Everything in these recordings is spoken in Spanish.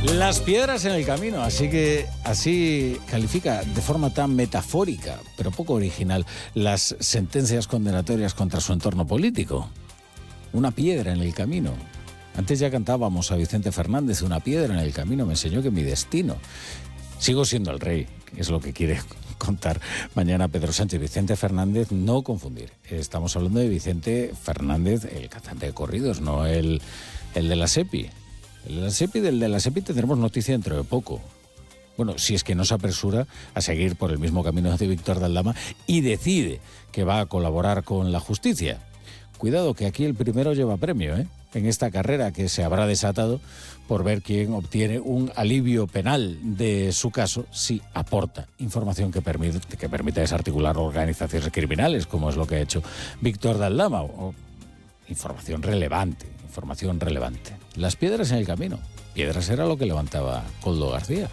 Las piedras en el camino, así califica de forma tan metafórica, pero poco original, las sentencias condenatorias contra su entorno político. Una piedra en el camino. Antes ya cantábamos a Vicente Fernández, una piedra en el camino me enseñó que mi destino. Sigo siendo el rey, es lo que quiere contar mañana Pedro Sánchez. Vicente Fernández, no confundir. Estamos hablando de Vicente Fernández, el cantante de corridos, no el de la SEPI. Del de la SEPI tendremos noticia dentro de poco. Bueno, si es que no se apresura a seguir por el mismo camino de Víctor de Aldama y decide que va a colaborar con la justicia. Cuidado, que aquí el primero lleva premio, en esta carrera que se habrá desatado por ver quién obtiene un alivio penal de su caso si aporta información que permita desarticular organizaciones criminales, como es lo que ha hecho Víctor de Aldama, o información relevante. Las piedras en el camino. Piedras era lo que levantaba Koldo García,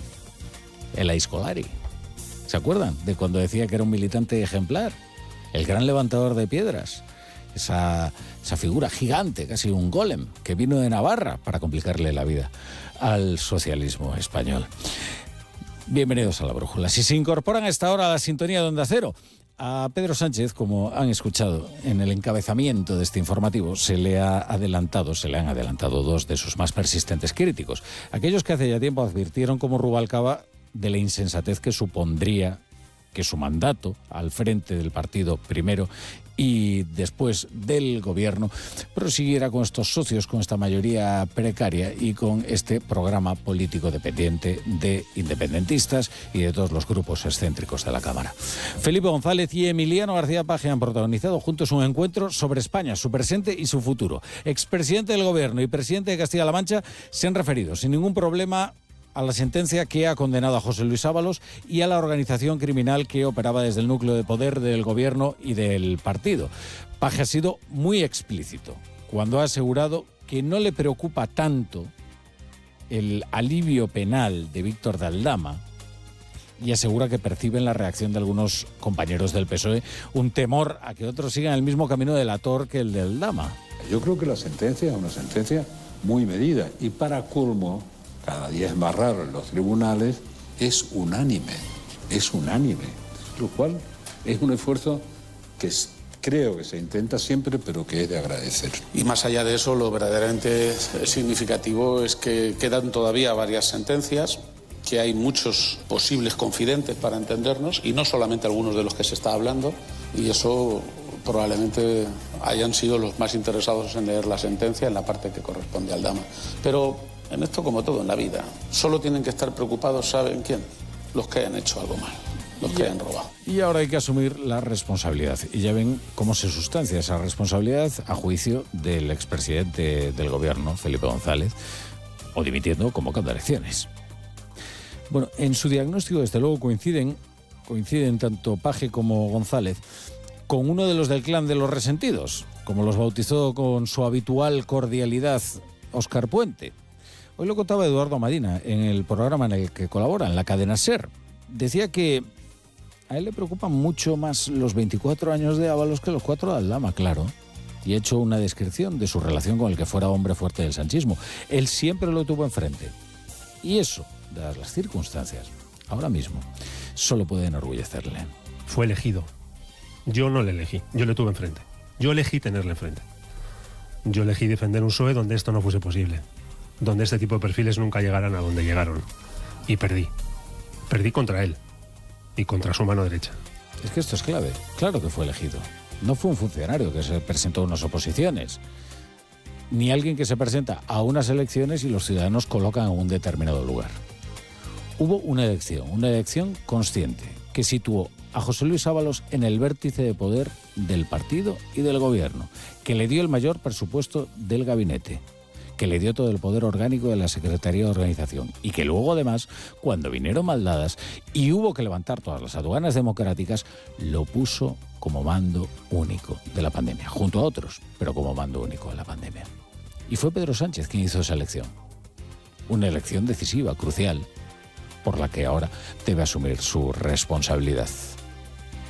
el Aiscolari. ¿Se acuerdan de cuando decía que era un militante ejemplar? El gran levantador de piedras. Esa figura gigante, casi un golem, que vino de Navarra para complicarle la vida al socialismo español. Bienvenidos a La Brújula. Si se incorporan a esta hora a la sintonía de Onda Cero, a Pedro Sánchez, como han escuchado en el encabezamiento de este informativo, se le han adelantado dos de sus más persistentes críticos. Aquellos que hace ya tiempo advirtieron como Rubalcaba de la insensatez que supondría que su mandato al frente del partido primero y después del gobierno prosiguiera con estos socios, con esta mayoría precaria y con este programa político dependiente de independentistas y de todos los grupos excéntricos de la Cámara. Felipe González y Emiliano García Paje han protagonizado juntos un encuentro sobre España, su presente y su futuro. Expresidente del gobierno y presidente de Castilla-La Mancha se han referido sin ningún problema a la sentencia que ha condenado a José Luis Ábalos y a la organización criminal que operaba desde el núcleo de poder del gobierno y del partido. Paje ha sido muy explícito cuando ha asegurado que no le preocupa tanto el alivio penal de Víctor de Aldama y asegura que perciben la reacción de algunos compañeros del PSOE un temor a que otros sigan el mismo camino del Ator que el de Aldama. Yo creo que la sentencia es una sentencia muy medida y para colmo, cada día es más raro en los tribunales, es unánime, lo cual es un esfuerzo que creo que se intenta siempre, pero que es de agradecer. Y más allá de eso, lo verdaderamente significativo es que quedan todavía varias sentencias, que hay muchos posibles confidentes para entendernos, y no solamente algunos de los que se está hablando, y eso probablemente hayan sido los más interesados en leer la sentencia en la parte que corresponde a Aldama. Pero en esto, como todo en la vida, solo tienen que estar preocupados, ¿saben quién? Los que hayan hecho algo mal, los que hayan robado. Y ahora hay que asumir la responsabilidad. Y ya ven cómo se sustancia esa responsabilidad a juicio del expresidente del gobierno, Felipe González, o dimitiendo, convocando elecciones. Bueno, en su diagnóstico, desde luego, coinciden tanto Paje como González con uno de los del clan de los resentidos, como los bautizó con su habitual cordialidad Óscar Puente. Hoy lo contaba Eduardo Madina en el programa en el que colabora, en la cadena SER. Decía que a él le preocupan mucho más los 24 años de Ábalos que los 4 de Aldama, claro. Y ha hecho una descripción de su relación con el que fuera hombre fuerte del sanchismo. Él siempre lo tuvo enfrente. Y eso, dadas las circunstancias, ahora mismo, solo puede enorgullecerle. Fue elegido. Yo no le elegí, yo le tuve enfrente. Yo elegí tenerle enfrente. Yo elegí defender un PSOE donde esto no fuese posible, donde este tipo de perfiles nunca llegaran a donde llegaron. Y perdí. Perdí contra él y contra su mano derecha. Es que esto es clave. Claro que fue elegido. No fue un funcionario que se presentó a unas oposiciones, ni alguien que se presenta a unas elecciones y los ciudadanos colocan en un determinado lugar. Hubo una elección consciente, que situó a José Luis Ábalos en el vértice de poder del partido y del gobierno, que le dio el mayor presupuesto del gabinete, que le dio todo el poder orgánico de la Secretaría de Organización y que luego, además, cuando vinieron maldadas y hubo que levantar todas las aduanas democráticas, lo puso como mando único de la pandemia, junto a otros, pero como mando único de la pandemia. Y fue Pedro Sánchez quien hizo esa elección. Una elección decisiva, crucial, por la que ahora debe asumir su responsabilidad.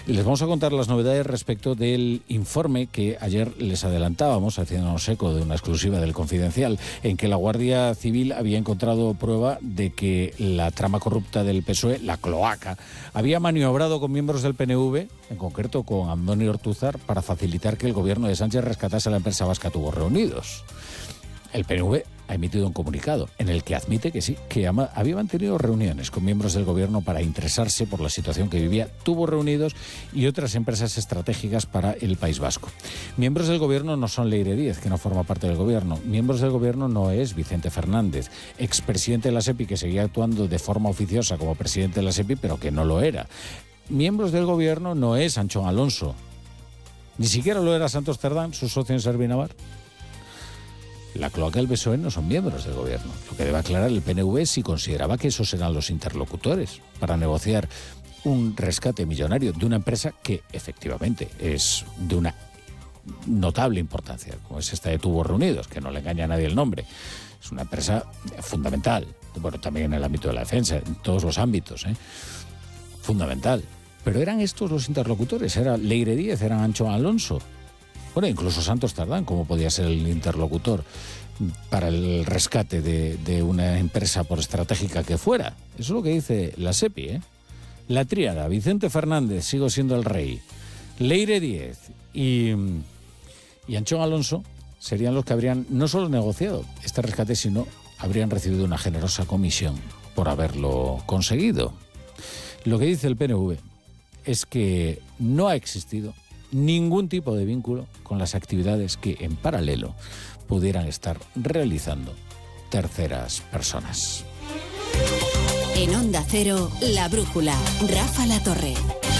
Y les vamos a contar las novedades respecto del informe que ayer les adelantábamos, haciéndonos eco de una exclusiva del Confidencial, en que la Guardia Civil había encontrado prueba de que la trama corrupta del PSOE, la cloaca, había maniobrado con miembros del PNV, en concreto con Andoni Ortúzar, para facilitar que el gobierno de Sánchez rescatase a la empresa vasca Tubos Reunidos. El PNV ha emitido un comunicado en el que admite que sí, que había mantenido reuniones con miembros del gobierno para interesarse por la situación que vivía Tubos Reunidos y otras empresas estratégicas para el País Vasco. Miembros del gobierno no son Leire Díez, que no forma parte del gobierno. Miembros del gobierno no es Vicente Fernández, expresidente de la SEPI, que seguía actuando de forma oficiosa como presidente de la SEPI, pero que no lo era. Miembros del gobierno no es Anchón Alonso. Ni siquiera lo era Santos Cerdán, su socio en Servinavar. La cloaca del PSOE no son miembros del gobierno. Lo que debe aclarar el PNV es si consideraba que esos eran los interlocutores para negociar un rescate millonario de una empresa que efectivamente es de una notable importancia, como es esta de Tubos Reunidos, que no le engaña a nadie el nombre. Es una empresa fundamental, bueno, también en el ámbito de la defensa, en todos los ámbitos, fundamental. Pero eran estos los interlocutores, era Leire Díez, era Anchón Alonso. Bueno, incluso Santos Cerdán, como podía ser el interlocutor para el rescate de una empresa, por estratégica que fuera. Eso es lo que dice la SEPI, La tríada, Vicente Fernández, sigo siendo el rey, Leire Díez y Anchón Alonso serían los que habrían no solo negociado este rescate, sino habrían recibido una generosa comisión por haberlo conseguido. Lo que dice el PNV es que no ha existido ningún tipo de vínculo con las actividades que en paralelo pudieran estar realizando terceras personas. En Onda Cero, La Brújula, Rafa La Torre.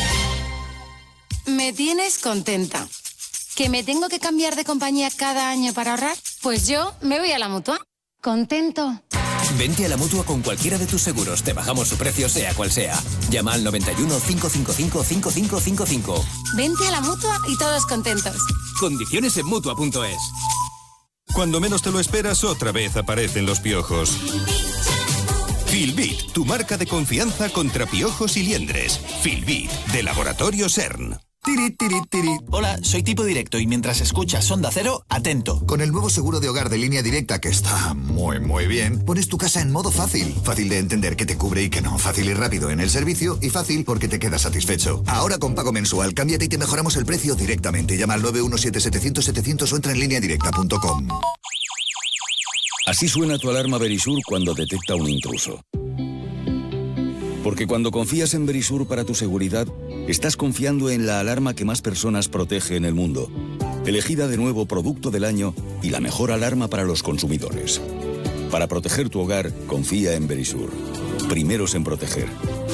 Me tienes contenta. ¿Que me tengo que cambiar de compañía cada año para ahorrar? Pues yo me voy a la Mutua. ¿Contento? Vente a la Mutua con cualquiera de tus seguros. Te bajamos su precio, sea cual sea. Llama al 91 555 5555. Vente a la Mutua y todos contentos. Condiciones en Mutua.es. Cuando menos te lo esperas, otra vez aparecen los piojos. Filbit, tu marca de confianza contra piojos y liendres. Filbit, de Laboratorio CERN. Tiri, tiri, tiri. Hola, soy Tipo Directo y mientras escuchas Onda Cero, atento. Con el nuevo seguro de hogar de Línea Directa, que está muy bien, pones tu casa en modo fácil. Fácil de entender que te cubre y que no. Fácil y rápido en el servicio y fácil porque te quedas satisfecho. Ahora con pago mensual, cámbiate y te mejoramos el precio directamente. Llama al 917-700-700 o entra en lineadirecta.com. Así suena tu alarma Verisur cuando detecta un intruso. Porque cuando confías en Verisur para tu seguridad, estás confiando en la alarma que más personas protege en el mundo. Elegida de nuevo Producto del Año y la mejor alarma para los consumidores. Para proteger tu hogar, confía en Verisur. Primeros en proteger.